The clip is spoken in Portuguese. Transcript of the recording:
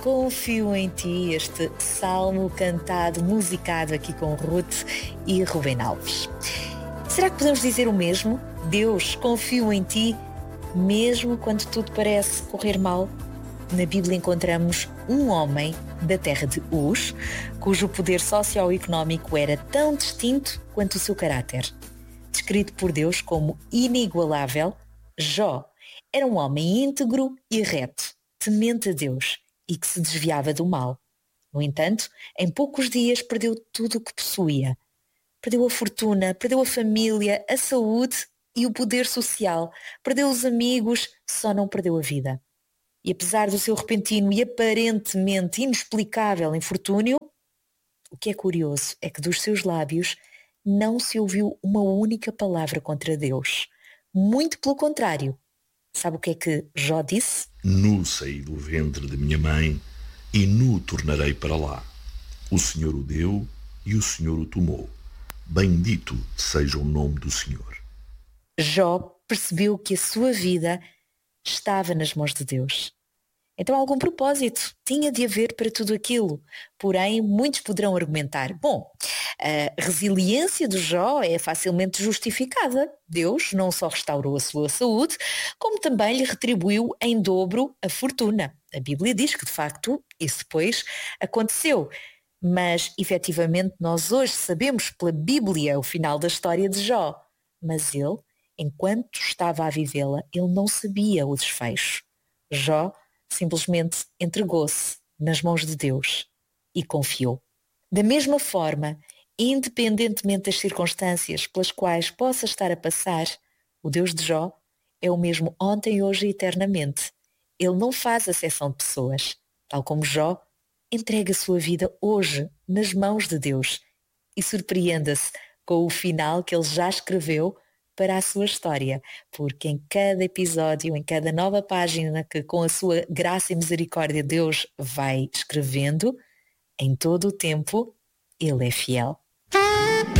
Confio em Ti, este salmo cantado, musicado aqui com Ruth e Rubem Alves. Será que podemos dizer o mesmo? Deus, confio em Ti, mesmo quando tudo parece correr mal? Na Bíblia encontramos um homem da terra de Uz, cujo poder socioeconómico era tão distinto quanto o seu caráter. Descrito por Deus como inigualável, Jó era um homem íntegro e reto, temente a Deus e que se desviava do mal. No entanto, em poucos dias perdeu tudo o que possuía. Perdeu a fortuna, perdeu a família, a saúde e o poder social. Perdeu os amigos, só não perdeu a vida. E apesar do seu repentino e aparentemente inexplicável infortúnio, o que é curioso é que dos seus lábios não se ouviu uma única palavra contra Deus. Muito pelo contrário. Sabe o que é que Jó disse? Nu saí do ventre de minha mãe e nu tornarei para lá. O Senhor o deu e o Senhor o tomou. Bendito seja o nome do Senhor. Jó percebeu que a sua vida estava nas mãos de Deus. Então algum propósito tinha de haver para tudo aquilo. Porém, muitos poderão argumentar, bom, a resiliência de Jó é facilmente justificada. Deus não só restaurou a sua saúde, como também lhe retribuiu em dobro a fortuna. A Bíblia diz que, de facto, isso depois aconteceu. Mas, efetivamente, nós hoje sabemos pela Bíblia o final da história de Jó. Mas ele, enquanto estava a vivê-la, ele não sabia o desfecho. Jó simplesmente entregou-se nas mãos de Deus e confiou. Da mesma forma, independentemente das circunstâncias pelas quais possa estar a passar, o Deus de Jó é o mesmo ontem, hoje e eternamente. Ele não faz acepção de pessoas. Tal como Jó, entrega a sua vida hoje nas mãos de Deus e surpreenda-se com o final que ele já escreveu para a sua história, porque em cada episódio, em cada nova página que com a sua graça e misericórdia Deus vai escrevendo, em todo o tempo, Ele é fiel.